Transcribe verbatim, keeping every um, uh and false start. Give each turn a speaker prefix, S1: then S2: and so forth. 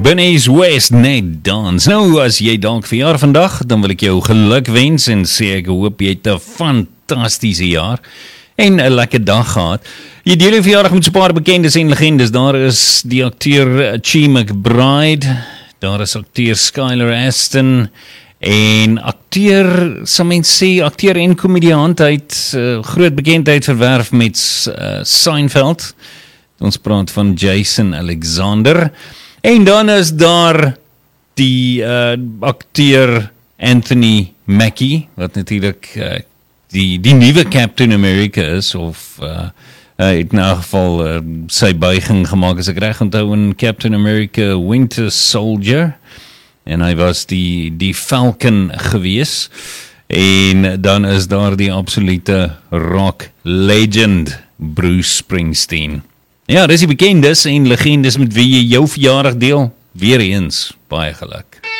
S1: Bernice West, net dans. Nou, as jy dalk verjaar vandag, dan wil ek jou geluk wens en sê ek hoop jy het 'n fantastiese jaar en 'n lekker dag gehad. Jy deel jou verjaardag met so 'n paar bekendes en legendes. Daar is die akteur Chi McBride, daar is akteur Skylar Astin en akteur, sal mens sê, akteur en komediant, hy het uh, groot bekendheid verwerf met uh, Seinfeld. Ons praat van Jason Alexander. En dan is daar die uh, akteur Anthony Mackie, wat natuurlijk uh, die, die nieuwe Captain America is, of uh, uh, in elk geval uh, sy buiging gemaakt, as ek reg onthou, in Captain America Winter Soldier. En hy was die, die Falcon gewees. En dan is daar die absolute rock legend Bruce Springsteen. Ja, dis die bekendes en legendes met wie jy jou verjaardag deel. Weer eens, baie geluk.